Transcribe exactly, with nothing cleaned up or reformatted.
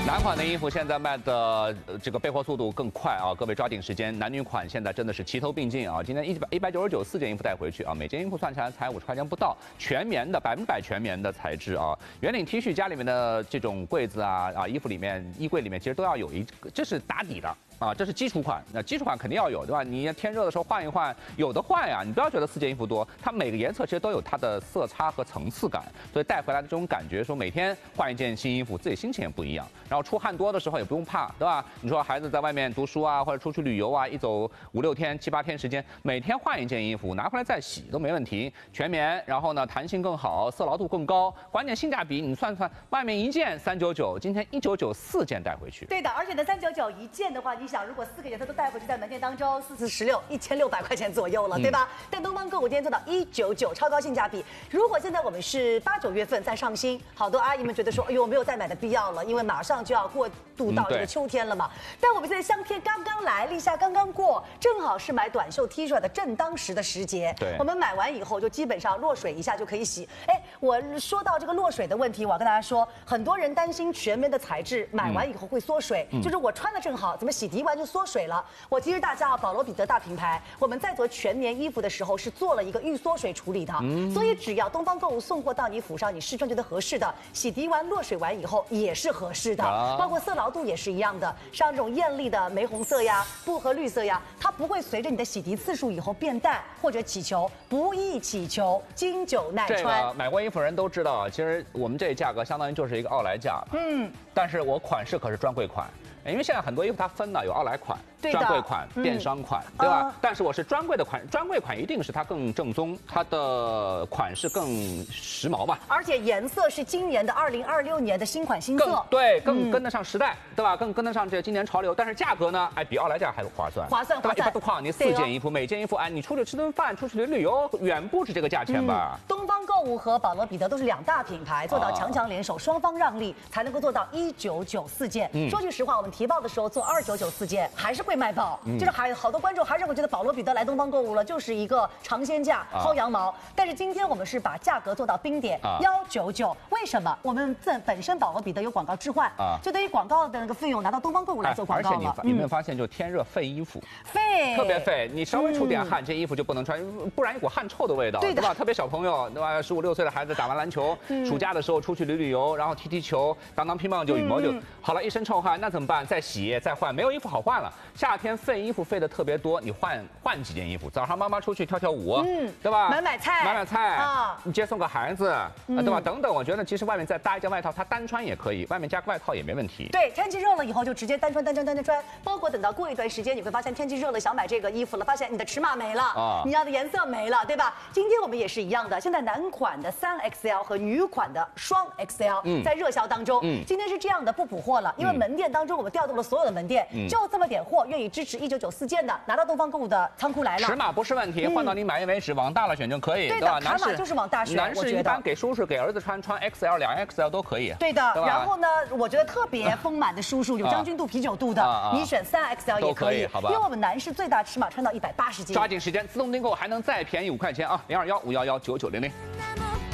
男款的衣服现在卖的这个备货速度更快啊，各位抓紧时间。男女款现在真的是齐头并进啊！今天一百一百九十九四件衣服带回去啊，每件衣服算起来才五十块钱不到，全棉的百分百全棉的材质啊。圆领 T 恤家里面的这种柜子啊啊，衣服里面衣柜里面其实都要有一个，这是打底的。 啊，这是基础款，那基础款肯定要有，对吧？你天热的时候换一换，有的换呀。你不要觉得四件衣服多，它每个颜色其实都有它的色差和层次感，所以带回来的这种感觉，说每天换一件新衣服，自己心情也不一样。然后出汗多的时候也不用怕，对吧？你说孩子在外面读书啊，或者出去旅游啊，一走五六天、七八天时间，每天换一件衣服，拿回来再洗都没问题。全棉，然后呢弹性更好，色牢度更高，关键性价比你算算，外面一件三九九，今天一九九四件带回去。 对的，而且呢三九九一件的话，你。 你想，如果四个颜色都带回去，在门店当中，四四十六，一千六百块钱左右了，对吧？嗯、但东方购物今天做到一九九，超高性价比。如果现在我们是八九月份再上新，好多阿姨们觉得说，哎呦，没有再买的必要了，因为马上就要过渡到这个秋天了嘛。嗯、但我们现在香天刚刚来，立夏刚刚过，正好是买短袖 T 恤的正当时的时节。 对， 我们买完以后就基本上落水一下就可以洗。哎，我说到这个落水的问题，我要跟大家说，很多人担心全棉的材质买完以后会缩水，嗯、就是我穿的正好，怎么洗涤完就缩水了。 我提示大家啊，保罗彼得大品牌，我们在做全棉衣服的时候是做了一个预缩水处理的，嗯、所以只要东方购物送货到你府上，你试穿觉得合适的，洗涤完落水完以后也是合适的，啊、包括色牢度也是一样的。像这种艳丽的玫红色呀、薄荷绿色呀，它不会随着你的洗涤次数以后变淡或者起球，不易起球，经久耐穿。这个买过衣服人都知道，其实我们这价格相当于就是一个奥莱价，嗯，但是我款式可是专柜款。 因为现在很多衣服它分了有奥莱款、专柜款、嗯、电商款，对吧？呃、但是我是专柜的款，专柜款一定是它更正宗，它的款式更时髦嘛。 而且颜色是今年的二零二六年的新款新色， 对，更跟得上时代，嗯、对吧？更跟得上这个今年潮流。但是价格呢，哎，比奥莱价还划算， 划算， 对吧？一百多块，你四件衣服，每件衣服，哎，你出去吃顿饭，出去旅旅游，远不止这个价钱吧？ 嗯、东方购物和保罗彼得都是两大品牌，做到强强联手，双方让利，才能够做到一九九四件。嗯、说句实话，我们提报的时候做二。 二九九四件还是会卖爆，嗯、就是还好多观众还是会觉得保罗彼得来东方购物了就是一个尝鲜价、薅羊毛。啊、但是今天我们是把价格做到冰点幺九九，为什么？我们本本身保罗彼得有广告置换，啊、就对于广告的那个费用拿到东方购物来做广告了。 而且你有没有发现，就天热费衣服， 费特别费，你稍微出点汗，嗯、这衣服就不能穿，不然一股汗臭的味道，对, 对吧？特别小朋友，对吧？十五六岁的孩子打完篮球，嗯、暑假的时候出去旅旅游，然后踢踢球，当当乒乓球、羽毛球，嗯、好了，一身臭汗，那怎么办？再洗再换。 没有衣服好换了，夏天费衣服费的特别多，你换换几件衣服。早上妈妈出去跳跳舞，嗯，对吧？ 买买菜， 买买菜啊，你接送个孩子，嗯、对吧？等等，我觉得其实外面再搭一件外套，它单穿也可以，外面加个外套也没问题。 对，天气热了以后就直接单穿单穿单穿穿，包括等到过一段时间，你会发现天气热了想买这个衣服了，发现你的尺码没了，啊，你要的颜色没了，对吧？今天我们也是一样的，现在男款的三 X L 和女款的双 X L 嗯、在热销当中，嗯，今天是这样的不补货了，因为门店当中我们调动了所有的门店，嗯、就这么点。 点货愿意支持一九九四件的，拿到东方购物的仓库来了。 尺码不是问题，换到你满意为止，往大了选就可以， 对吧？ 男士就是往大选， 男士一般给叔叔、给儿子穿，穿 X L、两 X L 都可以。 对的。然后呢，我觉得特别丰满的叔叔，有将军肚、啤酒肚的，你选三 X L 也可以， 好吧？ 因为我们男士最大尺码穿到一百八十斤。 抓紧时间，自动订购还能再便宜五块钱啊！零二幺五幺幺九九零零。